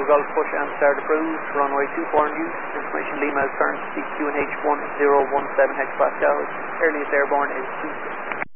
Golf push and start approved. Runway 24 induced. Information Lima is current CQNH 1017 hectopascals. Earliest airborne is Tuesday.